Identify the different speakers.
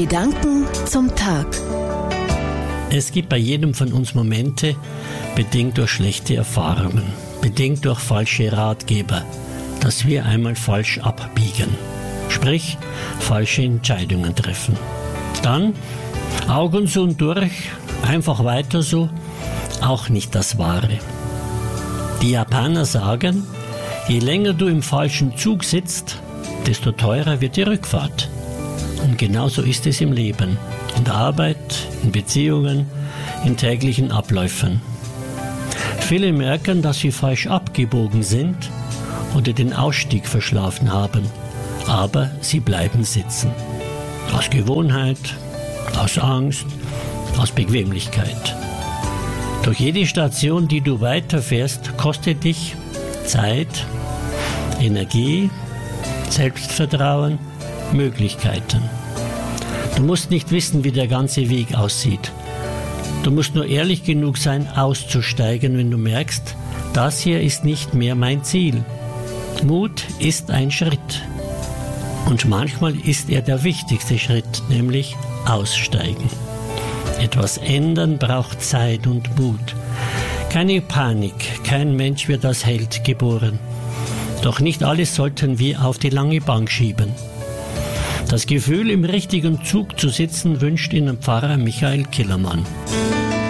Speaker 1: Gedanken zum Tag.
Speaker 2: Es gibt bei jedem von uns Momente, bedingt durch schlechte Erfahrungen, bedingt durch falsche Ratgeber, dass wir einmal falsch abbiegen, sprich falsche Entscheidungen treffen. Dann Augen zu und durch, einfach weiter so, auch nicht das Wahre. Die Japaner sagen, je länger du im falschen Zug sitzt, desto teurer wird die Rückfahrt. Und genauso ist es im Leben, in der Arbeit, in Beziehungen, in täglichen Abläufen. Viele merken, dass sie falsch abgebogen sind oder den Ausstieg verschlafen haben, aber sie bleiben sitzen. Aus Gewohnheit, aus Angst, aus Bequemlichkeit. Doch jede Station, die du weiterfährst, kostet dich Zeit, Energie, Selbstvertrauen, Möglichkeiten. Du musst nicht wissen, wie der ganze Weg aussieht. Du musst nur ehrlich genug sein, auszusteigen, wenn du merkst, das hier ist nicht mehr mein Ziel. Mut ist ein Schritt. Und manchmal ist er der wichtigste Schritt, nämlich aussteigen. Etwas ändern braucht Zeit und Mut. Keine Panik, kein Mensch wird als Held geboren. Doch nicht alles sollten wir auf die lange Bank schieben. Das Gefühl, im richtigen Zug zu sitzen, wünscht Ihnen Pfarrer Michael Killermann.